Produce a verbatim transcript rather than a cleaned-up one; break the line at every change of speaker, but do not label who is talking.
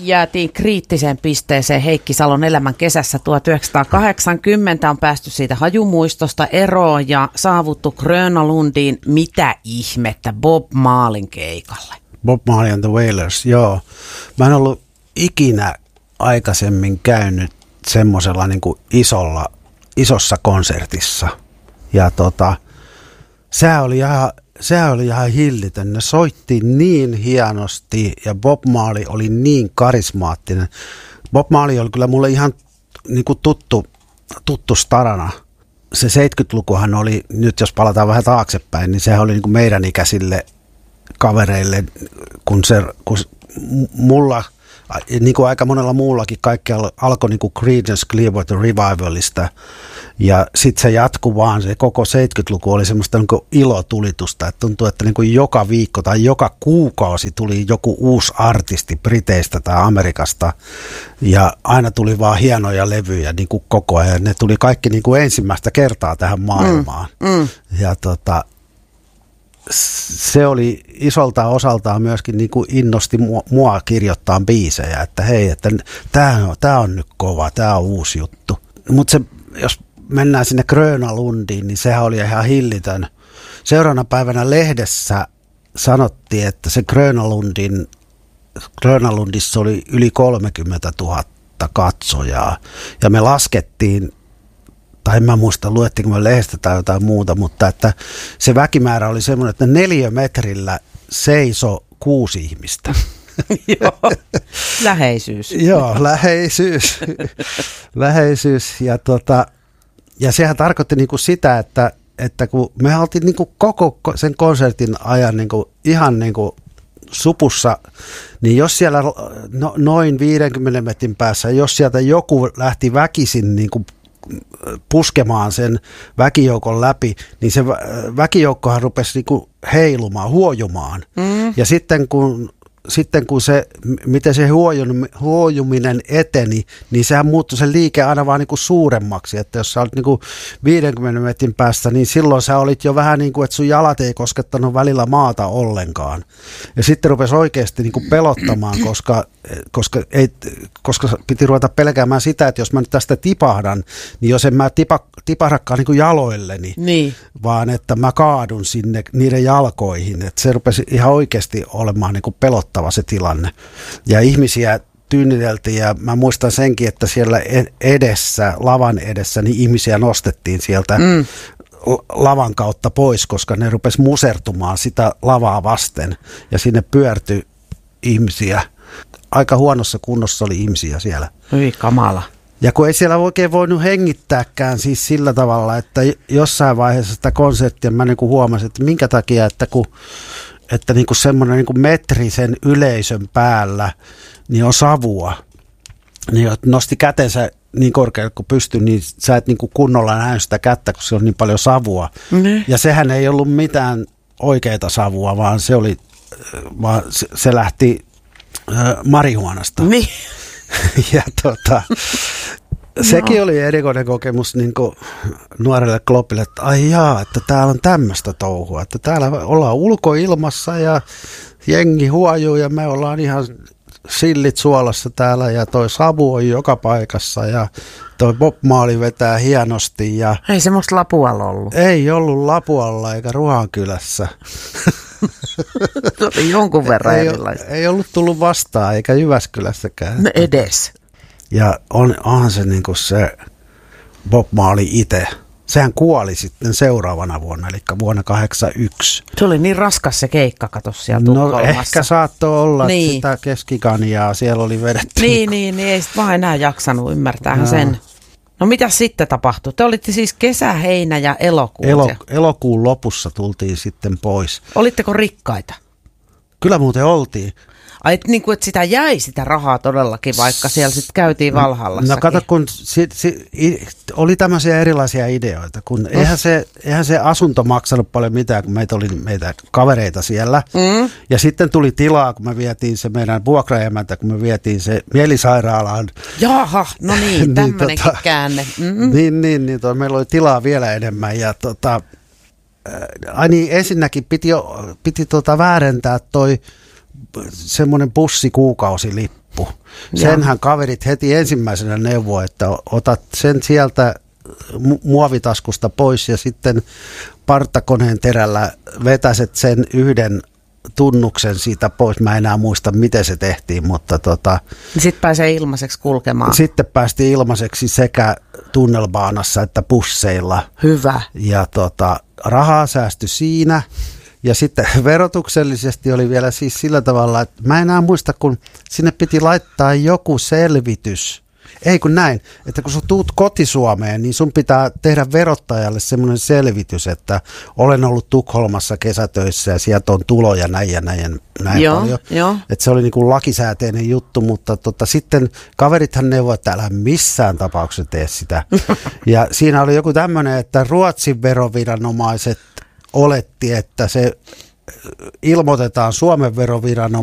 jäätiin kriittiseen pisteeseen Heikki Salon elämän kesässä tuhatyhdeksänsataakahdeksankymmentä. On päästy siitä hajumuistosta eroon ja saavuttu Grönalundiin. Mitä ihmettä Bob Marleyn keikalle?
Bob Marley and the Wailers, joo. Mä en ollut ikinä aikaisemmin käynyt semmoisella niin kuin isolla, isossa konsertissa. Ja tota, sehän oli ihan, sehän oli ihan hillitön. Ne soitti niin hienosti ja Bob Marley oli niin karismaattinen. Bob Marley oli kyllä mulle ihan niin kuin tuttu, tuttu starana. Se seitsemänkymmentälukuhan oli, nyt jos palataan vähän taaksepäin, niin sehän oli niin kuin meidän ikäisille kavereille, kun se, kun mulla, niin kuin aika monella muullakin, kaikki alkoi niin kuin Creedence Clearwater Revivalista. Ja sitten se jatkui vaan, se koko seitsemänkymmentäluku oli semmoista niin kuin ilotulitusta, että tuntuu, että niin kuin joka viikko tai joka kuukausi tuli joku uusi artisti Briteistä tai Amerikasta ja aina tuli vaan hienoja levyjä niin kuin koko ajan. Ne tuli kaikki niin kuin ensimmäistä kertaa tähän maailmaan. Mm, mm. Ja tota, se oli isolta osaltaan myöskin niin kuin innosti mua, mua kirjoittaa biisejä, että hei, että tämä on, tää on nyt kova, tämä on uusi juttu. Mutta se, jos mennään sinne Grönalundiin, niin sehän oli ihan hillitön. Seuraavana päivänä lehdessä sanottiin, että se Grönalundin, Grönalundissa oli yli kolmekymmentätuhatta katsojaa. Ja me laskettiin, tai en mä muista, luettiinko me lehdestä tai jotain muuta, mutta että se väkimäärä oli semmoinen, että neliömetrillä seiso kuusi ihmistä.
Joo, läheisyys.
Joo, läheisyys. läheisyys. Ja, tota, ja sehän tarkoitti niinku sitä, että, että kun me oltiin niinku koko sen konsertin ajan niinku ihan niinku supussa, niin jos siellä no, noin viidenkymmenen metrin päässä, jos sieltä joku lähti väkisin niinku puskemaan sen väkijoukon läpi, niin se väkijoukkohan rupesi niinku heilumaan, huojumaan. Mm. Ja sitten kun Sitten kun se, miten se huojuminen eteni, niin sehän muuttui se liike aina vaan niin kuin suuremmaksi. Että jos sä olit niin kuin viidenkymmenen metrin päästä, niin silloin sä olit jo vähän niin kuin, että sun jalat ei koskettanut välillä maata ollenkaan. Ja sitten rupesi oikeasti niin kuin pelottamaan, koska, koska, ei, koska piti ruveta pelkäämään sitä, että jos mä nyt tästä tipahdan, niin jos en mä tipa, tipahdakaan niin kuin jaloilleni, niin. vaan että mä kaadun sinne niiden jalkoihin. Että se rupesi ihan oikeasti olemaan niin kuin pelottavaa se tilanne. Ja ihmisiä tyyniteltiin ja mä muistan senkin, että siellä edessä, lavan edessä, niin ihmisiä nostettiin sieltä mm. lavan kautta pois, koska ne rupesi musertumaan sitä lavaa vasten ja sinne pyörtyi ihmisiä. Aika huonossa kunnossa oli ihmisiä siellä.
Hyi kamala.
Ja kun ei siellä oikein voinut hengittääkään siis sillä tavalla, että jossain vaiheessa sitä konserttia mä niin kuin huomasin, että minkä takia, että kun että niin kuin semmoinen niin kuin metri sen yleisön päällä niin on savua. Niin nosti kätensä niin korkealle kuin pystyi, niin sä et niin kuin kunnolla näy sitä kättä, kun se on niin paljon savua. Mm. Ja sehän ei ollut mitään oikeaa savua, vaan se oli, vaan se lähti äh, marihuanasta.
Niin.
Ja tota, sekin no. oli erikoinen kokemus niin kuin nuorelle klopille, että ai jaa, että täällä on tämmöistä touhua, että täällä ollaan ulkoilmassa ja jengi huojuu ja me ollaan ihan sillit suolassa täällä ja toi savu on joka paikassa ja toi Bob Marley vetää hienosti. Ja
ei semmoista Lapualla ollut.
Ei ollut Lapualla eikä Ruhankylässä.
Jonkun verran
ei,
erilaista.
Ei ollut tullut vastaan eikä Jyväskylässäkään.
No edes.
Ja on, onhan se niin kuin se Bob Marley itse. Sehän kuoli sitten seuraavana vuonna, eli vuonna kahdeksankymmentäyksi.
Se oli niin raskas se keikka, kato siellä
No
Tukholmassa.
ehkä saattoi olla,
niin.
että sitä keskikanjaa siellä oli vedetty.
Niin, niin, niin ei sit vaan enää jaksanut, ymmärtäähän no. sen. No mitä sitten tapahtui? Te olitte siis kesä, heinä ja elokuu.
Elo, elokuun lopussa tultiin sitten pois.
Olitteko rikkaita?
Kyllä muuten oltiin.
Ai, että niin kuin, että sitä jäi sitä rahaa todellakin, vaikka siellä sitten käytiin Valhallassakin.
No kato, kun si, si, i, oli tämmöisiä erilaisia ideoita, kun no. eihän, se, eihän se asunto maksanut paljon mitään, kun meitä oli meitä kavereita siellä. Mm. Ja sitten tuli tilaa, kun me vietiin se meidän vuokraemäntä, kun me vietiin se mielisairaalaan.
Jaha, no niin, tämmöinenkin niin, tota, käänne. Mm-hmm.
Niin, niin, niin to, meillä oli tilaa vielä enemmän ja tota, äh, niin, ensinnäkin piti, piti tota väärentää toi semmoinen bussikuukausilippu. Senhän kaverit heti ensimmäisenä neuvoi, että otat sen sieltä mu- muovitaskusta pois ja sitten partakoneen terällä vetäset sen yhden tunnuksen siitä pois. Mä en enää muista, miten se tehtiin, mutta tota,
sitten pääsee ilmaiseksi kulkemaan.
Sitten päästiin ilmaiseksi sekä tunnelbaanassa että busseilla.
Hyvä.
Ja tota, rahaa säästyi siinä. Ja sitten verotuksellisesti oli vielä siis sillä tavalla, että mä en enää muista, kun sinne piti laittaa joku selvitys. Ei kun näin, että kun sä tuut kotisuomeen, niin sun pitää tehdä verottajalle semmoinen selvitys, että olen ollut Tukholmassa kesätöissä ja sieltä on tuloja näin ja näin, näin
joo,
paljon.
Jo.
Että se oli niin kuin lakisääteinen juttu, mutta tota, sitten kaverithan neuvoi, että älä missään tapauksessa tee sitä. Ja siinä oli joku tämmöinen, että Ruotsin veroviranomaiset oletti, että se ilmoitetaan Suomen veroviranomaisille,